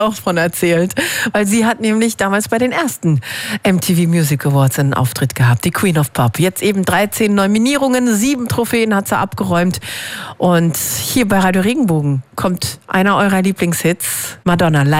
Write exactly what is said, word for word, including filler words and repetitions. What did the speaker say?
auch von erzählt, weil sie hat nämlich damals bei den ersten M T V Music Awards einen Auftritt gehabt, die Queen of Pop. Jetzt eben dreizehn Nominierungen, sieben Trophäen hat sie abgeräumt. Und hier bei Radio Regenbogen kommt einer eurer Lieblingshits, Madonna,